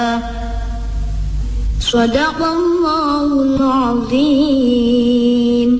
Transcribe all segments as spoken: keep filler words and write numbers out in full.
Shadaqallahul Azim.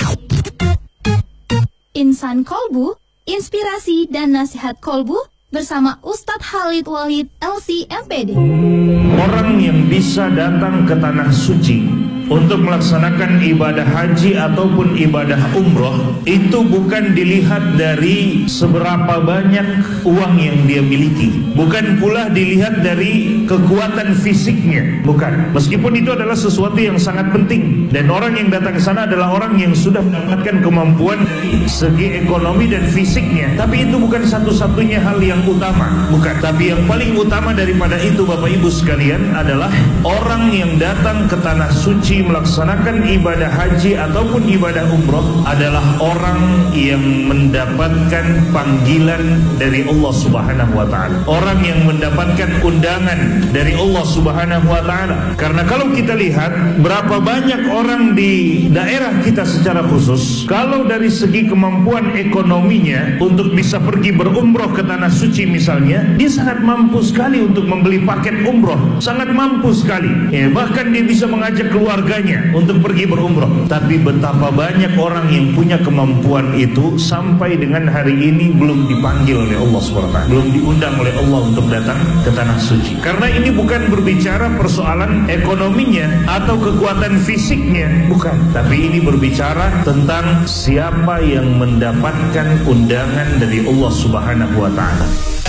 Insan Kolbu, inspirasi dan nasihat Kolbu bersama Ustadz Khalid Walid L C M P D. Orang yang bisa datang ke tanah suci untuk melaksanakan ibadah haji ataupun ibadah umroh, itu bukan dilihat dari seberapa banyak uang yang dia miliki, bukan pula dilihat dari kekuatan fisiknya, bukan. Meskipun itu adalah sesuatu yang sangat penting, dan orang yang datang ke sana adalah orang yang sudah mendapatkan kemampuan dari segi ekonomi dan fisiknya, tapi itu bukan satu-satunya hal yang utama, bukan. Tapi yang paling utama daripada itu, Bapak Ibu sekalian, adalah orang yang datang ke tanah suci melaksanakan ibadah haji ataupun ibadah umroh adalah orang yang mendapatkan panggilan dari Allah Subhanahu wa taala. Orang yang mendapatkan undangan dari Allah Subhanahu wa taala. Karena kalau kita lihat berapa banyak orang di daerah kita secara khusus, kalau dari segi kemampuan ekonominya untuk bisa pergi berumroh ke tanah suci misalnya, dia sangat mampu sekali untuk membeli paket umroh, sangat mampu sekali. Ya, bahkan dia bisa mengajak keluarganya untuk pergi berumroh. Tapi betapa banyak orang yang punya kemampuan itu sampai dengan hari ini belum dipanggil oleh Allah subhanahu wa taala, belum diundang oleh Allah untuk datang ke tanah suci. Karena ini bukan berbicara persoalan ekonominya atau kekuatan fisiknya, bukan. Tapi ini berbicara tentang siapa yang mendapatkan undangan dari Allah Subhanahu wa taala.